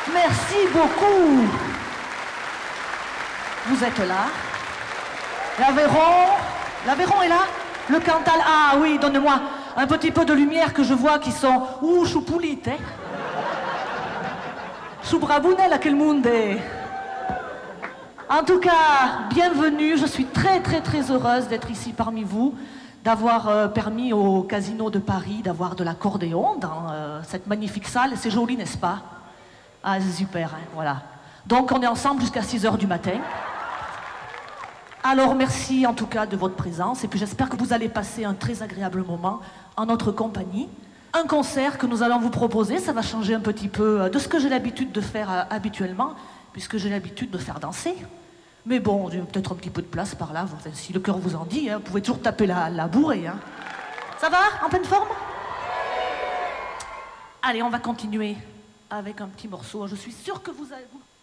Merci beaucoup. Vous êtes là. L'Aveyron est là. Le Cantal. Ah oui, donne-moi un petit peu de lumière que je vois qui sont... Ouh, choupoulites, hein. Choubrabounel à quel monde est. En tout cas, bienvenue. Je suis très, très, très heureuse d'être ici parmi vous, d'avoir permis au Casino de Paris d'avoir de l'accordéon dans cette magnifique salle. C'est joli, n'est-ce pas? Ah, c'est super, hein, voilà. Donc, on est ensemble jusqu'à 6h du matin. Alors, merci en tout cas de votre présence. Et puis, j'espère que vous allez passer un très agréable moment en notre compagnie. Un concert que nous allons vous proposer, ça va changer un petit peu de ce que j'ai l'habitude de faire habituellement, puisque j'ai l'habitude de faire danser. Mais bon, il y a peut-être un petit peu de place par là, si le cœur vous en dit, hein, vous pouvez toujours taper la bourrée. Hein. Ça va? En pleine forme? Allez, on va continuer avec un petit morceau. Je suis sûre que vous allez...